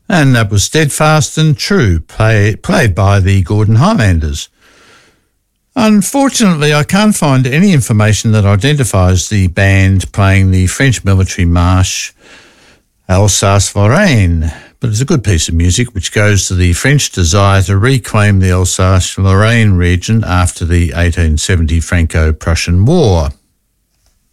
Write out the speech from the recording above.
And that was Steadfast and True, played by the Gordon Highlanders. Unfortunately, I can't find any information that identifies the band playing the French military march Alsace-Lorraine, but it's a good piece of music which goes to the French desire to reclaim the Alsace-Lorraine region after the 1870 Franco-Prussian War.